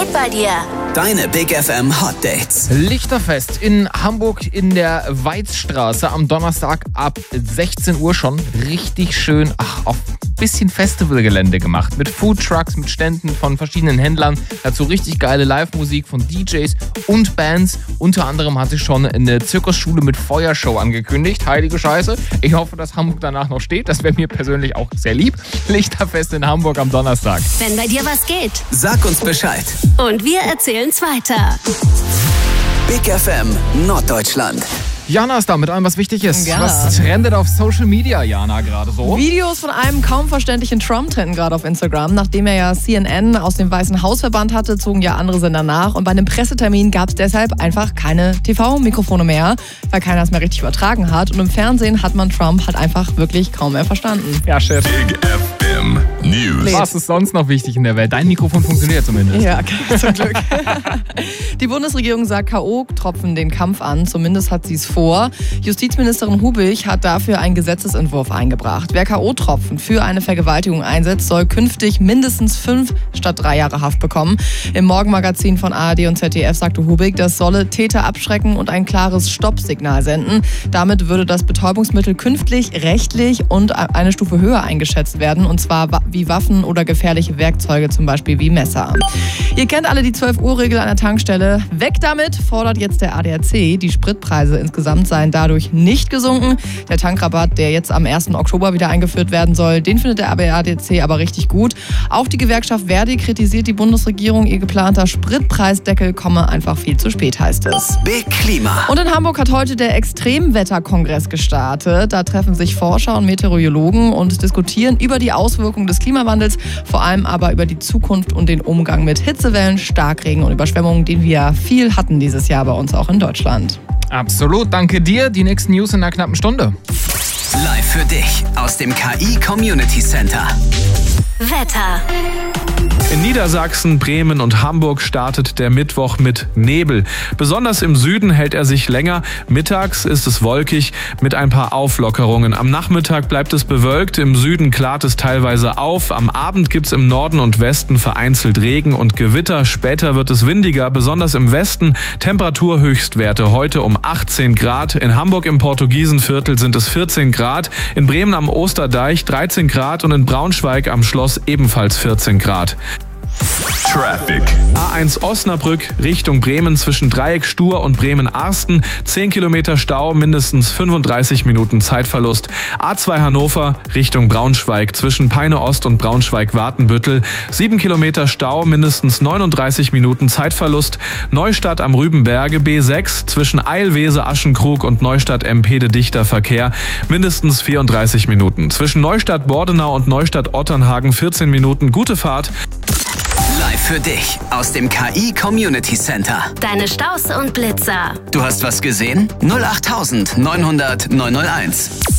geht bei dir? Deine Big FM Hot Dates. Lichterfest in Hamburg in der Weizstraße am Donnerstag ab 16 Uhr schon. Richtig schön, auf bisschen Festivalgelände gemacht. Mit Foodtrucks, mit Ständen von verschiedenen Händlern. Dazu richtig geile Live-Musik von DJs und Bands. Unter anderem hat sich schon eine Zirkusschule mit Feuershow angekündigt. Heilige Scheiße. Ich hoffe, dass Hamburg danach noch steht. Das wäre mir persönlich auch sehr lieb. Lichterfest in Hamburg am Donnerstag. Wenn bei dir was geht. Sag uns Bescheid. Und wir erzählen's weiter. Big FM Norddeutschland. Jana ist da mit allem, was wichtig ist. Ja. Was trendet auf Social Media, Jana, gerade so? Videos von einem kaum verständlichen Trump trenden gerade auf Instagram. Nachdem er ja CNN aus dem Weißen Haus verbannt hatte, zogen ja andere Sender nach. Und bei einem Pressetermin gab es deshalb einfach keine TV-Mikrofone mehr, weil keiner es mehr richtig übertragen hat. Und im Fernsehen hat man Trump halt einfach wirklich kaum mehr verstanden. Ja, Chef. Big FM News. Was ist sonst noch wichtig in der Welt? Dein Mikrofon funktioniert zumindest. Ja, zum Glück. Die Bundesregierung sagt K.O.-Tropfen den Kampf an. Zumindest hat sie es vor. Justizministerin Hubig hat dafür einen Gesetzesentwurf eingebracht. Wer K.O.-Tropfen für eine Vergewaltigung einsetzt, soll künftig mindestens 5 statt 3 Jahre Haft bekommen. Im Morgenmagazin von ARD und ZDF sagte Hubig, das solle Täter abschrecken und ein klares Stoppsignal senden. Damit würde das Betäubungsmittel künftig rechtlich und eine Stufe höher eingeschätzt werden, und zwar wie Waffen oder gefährliche Werkzeuge, zum Beispiel wie Messer. Ihr kennt alle die 12-Uhr-Regel an der Tankstelle. Weg damit, fordert jetzt der ADAC. Die Spritpreise insgesamt seien dadurch nicht gesunken. Der Tankrabatt, der jetzt am 1. Oktober wieder eingeführt werden soll, den findet der ADAC aber richtig gut. Auch die Gewerkschaft Verdi kritisiert die Bundesregierung. Ihr geplanter Spritpreisdeckel komme einfach viel zu spät, heißt es. Big Klima. Und in Hamburg hat heute der Extremwetterkongress gestartet. Da treffen sich Forscher und Meteorologen und diskutieren über die Auswirkungen des Klimawandels, vor allem aber über die Zukunft und den Umgang mit Hitzewellen, Starkregen und Überschwemmungen, den wir viel hatten dieses Jahr bei uns auch in Deutschland. Absolut, danke dir. Die nächsten News in einer knappen Stunde. Live für dich aus dem KI Community Center. Wetter. In Niedersachsen, Bremen und Hamburg startet der Mittwoch mit Nebel. Besonders im Süden hält er sich länger. Mittags ist es wolkig mit ein paar Auflockerungen. Am Nachmittag bleibt es bewölkt. Im Süden klart es teilweise auf. Am Abend gibt es im Norden und Westen vereinzelt Regen und Gewitter. Später wird es windiger, besonders im Westen. Temperaturhöchstwerte heute um 18 Grad. In Hamburg im Portugiesenviertel sind es 14 Grad. In Bremen am Osterdeich 13 Grad und in Braunschweig am Schloss ebenfalls 14 Grad. Traffic. A1 Osnabrück Richtung Bremen zwischen Dreieck Stur und Bremen-Arsten. 10 Kilometer Stau, mindestens 35 Minuten Zeitverlust. A2 Hannover Richtung Braunschweig zwischen Peine Ost und Braunschweig-Wartenbüttel. 7 Kilometer Stau, mindestens 39 Minuten Zeitverlust. Neustadt am Rübenberge B6 zwischen Eilwese, Aschenkrug und Neustadt Empede dichter Verkehr. Mindestens 34 Minuten. Zwischen Neustadt Bordenau und Neustadt Otternhagen 14 Minuten. Gute Fahrt. Live für dich aus dem KI Community Center. Deine Staus und Blitzer. Du hast was gesehen? 08900 901.